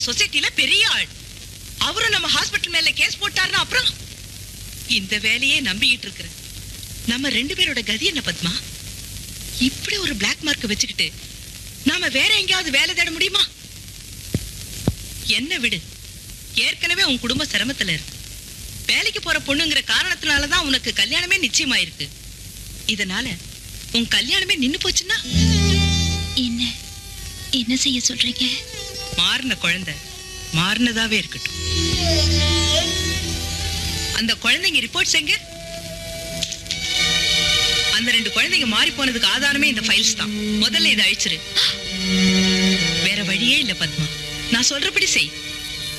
சொசைட்டில பெரிய ஆள். அவரும் நம்ம ஹாஸ்பிடல் மேல கேஸ் போட்டாருன்னா அப்புறம் இந்த வேலையே நம்பிக்கிட்டு இருக்கிற நம்ம 2 பேரோட கதி என்ன பத்மா? இப்படி ஒரு பிளாக் மார்க் வச்சுக்கிட்டு நாம வேற எங்கேயாவது வேலை தேட முடியுமா? என்ன விடு, ஏற்கனவே உன் குடும்ப சிரமத்துல இருக்கு. வேலைக்கு போற பொண்ணுங்கிற காரணத்தினாலதான் உனக்கு கல்யாணமே நிச்சயமாயிருக்கு. இதனால உன் கல்யாணமே நின்னு போச்சுன்னா என்ன என்ன செய்ய சொல்றீங்க? மாறின குழந்தை மாறினதாவே இருக்கட்டும். அந்த குழந்தைங்க ரிப்போர்ட்ஸ் எங்க? அந்த 2 குழந்தைங்க மாறி போனதுக்கு ஆதாரமே இந்த ஃபைல்ஸ் தான். முதல்ல இதை அழிச்சிரு. வேற வழியே இல்ல பத்மா, நான் சொல்றபடி செய்.